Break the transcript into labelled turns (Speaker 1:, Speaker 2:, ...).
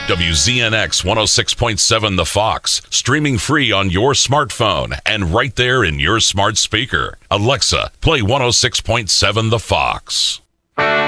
Speaker 1: WZNX 106.7 The Fox, streaming free on your smartphone and right there in your smart speaker. Alexa, play 106.7 The Fox.